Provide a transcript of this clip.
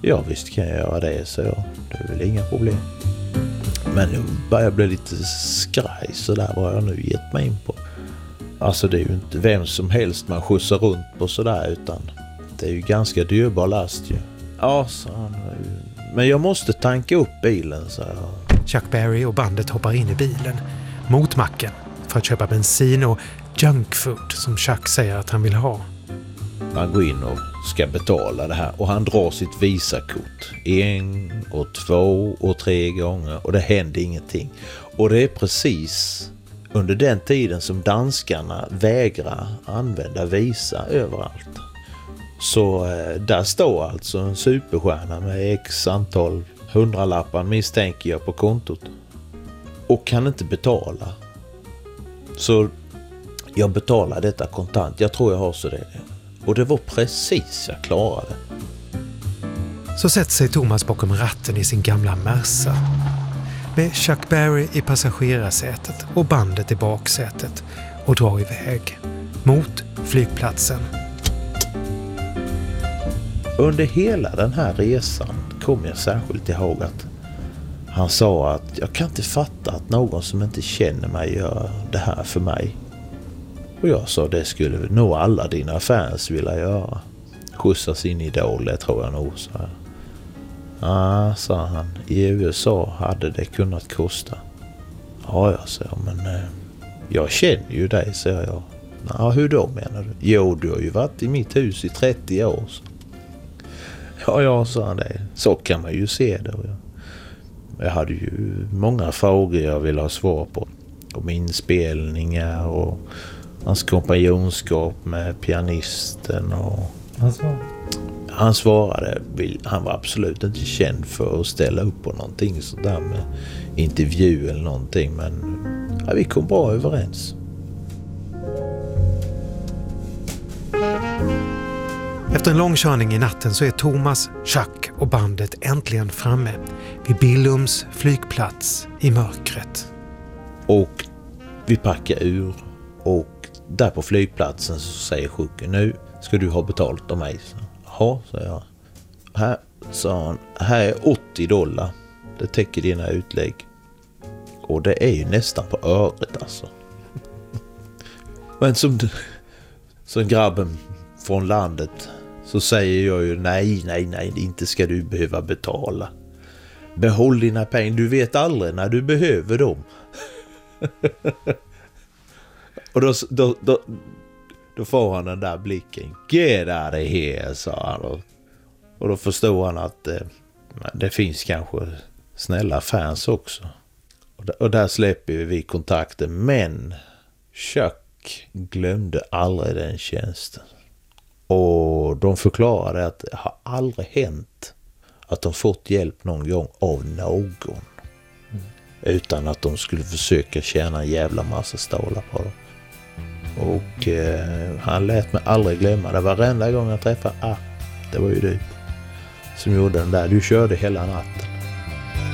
Ja, visst kan jag göra det, så det är väl inga problem. Men nu börjar jag bli lite skraj så där vad jag nu gett mig in på. Alltså det är ju inte vem som helst man skjutsar runt på sådär, utan det är ju ganska dyrbar last ju. Ja, sa han. Men jag måste tanka upp bilen, så jag. Chuck Berry och bandet hoppar in i bilen mot macken för att köpa bensin och junkfood som Chuck säger att han vill ha. Han går in och ska betala det här och han drar sitt Visakort 1 och 2 och 3 gånger och det händer ingenting. Och det är precis under den tiden som danskarna vägrar använda Visa överallt. Så där står alltså en superstjärna med x antal hundralappar misstänker jag på kontot och kan inte betala. Så jag betalar detta kontant. Jag tror jag har så det. Och det var precis jag klarade. Så sätter sig Thomas bakom ratten i sin gamla Merca. Med Chuck Berry i passagerarsätet och bandet i baksätet och drar iväg mot flygplatsen. Under hela den här resan kom jag särskilt ihåg att han sa att jag kan inte fatta att någon som inte känner mig gör det här för mig. Och jag sa det skulle nog alla dina fans vilja göra. Skjutsa sin idol, det tror jag nog. Så. Ja, sa han. I USA hade det kunnat kosta. Ja, jag sa, men jag känner ju dig, sa jag. Ja, hur då menar du? Jo, du har ju varit i mitt hus i 30 år. Så. Ja, jag sa det. Så kan man ju se det. Jag hade ju många frågor jag ville ha svar på. Om inspelningar och hans kompanjonskap med pianisten. Och han svarade. Han var absolut inte känd för att ställa upp på någonting sådär med intervju eller någonting. Men ja, vi kom bra överens. Efter en lång körning i natten så är Thomas, Chuck och bandet äntligen framme vid Billums flygplats i mörkret. Och vi packar ur och där på flygplatsen så säger Chuck, nu ska du ha betalt av mig. Ja, sa jag. Här, sa han, här är $80. Det täcker dina utlägg. Och det är ju nästan på öret alltså. Men som grabben från landet så säger jag ju nej, inte ska du behöva betala. Behåll dina pengar, du vet aldrig när du behöver dem. Och då får han den där blicken. Get out of here, sa han. Och då förstår han att det finns kanske snälla fans också. Och där släpper vi kontakten. Men Chuck glömde aldrig den tjänsten. Och de förklarade att det har aldrig hänt att de fått hjälp någon gång av någon. Utan att de skulle försöka tjäna en jävla massa stålar på dem. Och han lät mig aldrig glömma det. Varenda gång jag träffade, det var ju du som gjorde den där. Du körde hela natten.